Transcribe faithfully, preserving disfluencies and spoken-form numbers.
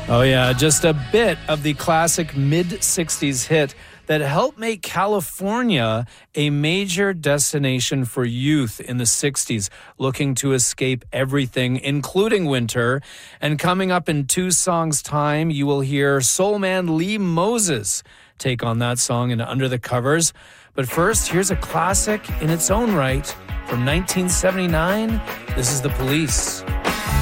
Oh, yeah, just a bit of the classic mid-sixties hit that helped make California a major destination for youth in the sixties, looking to escape everything, including winter. And coming up in two songs' time, you will hear soul man Lee Moses take on that song in Under the Covers. But first, here's a classic in its own right from nineteen seventy-nine. This is The Police.